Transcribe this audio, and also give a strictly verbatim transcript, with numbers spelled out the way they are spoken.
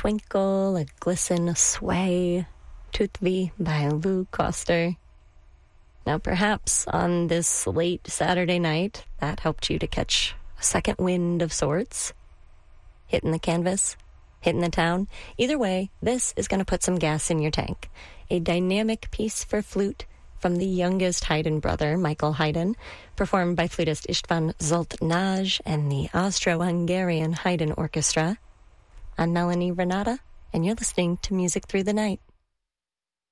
Twinkle, a Glisten, a Sway, Toute Vie by Lou Coster. Now, perhaps on this late Saturday night, that helped you to catch a second wind of sorts, hitting the canvas, hitting the town. Either way, this is going to put some gas in your tank. A dynamic piece for flute from the youngest Haydn brother, Michael Haydn, performed by flutist István Zoltányi and the Austro-Hungarian Haydn Orchestra. I'm Melanie Renata, and you're listening to Music Through the Night.